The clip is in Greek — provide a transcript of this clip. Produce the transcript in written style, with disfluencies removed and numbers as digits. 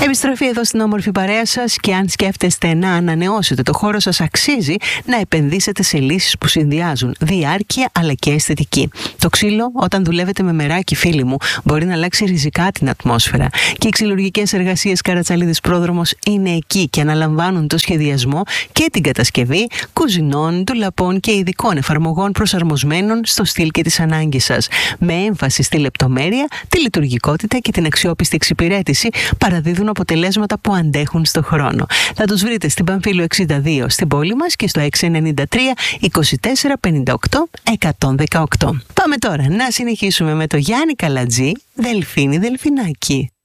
Επιστροφή εδώ στην όμορφη παρέα σας, και αν σκέφτεστε να ανανεώσετε το χώρο σας, αξίζει να επενδύσετε σε λύσεις που συνδυάζουν διάρκεια αλλά και αισθητική. Το ξύλο, όταν δουλεύετε με μεράκι, φίλοι μου, μπορεί να αλλάξει ριζικά την ατμόσφαιρα. Και οι ξυλουργικές εργασίες Καρατσαλίδης Πρόδρομος είναι εκεί και αναλαμβάνουν το σχεδιασμό και την κατασκευή κουζινών, ντουλαπών και ειδικών εφαρμογών προσαρμοσμένων στο στυλ και τις ανάγκες σας. Με έμφαση στη λεπτομέρεια, τη λειτουργικότητα και την αξιόπιστη εξυπηρέτηση, παραδίδουν αποτελέσματα που αντέχουν στο χρόνο. Θα τους βρείτε στην Παμφύλου 62 στην πόλη μας και στο 693 24 58 118. Πάμε τώρα να συνεχίσουμε με το Γιάννη Καλατζή, Δελφίνι Δελφινάκι.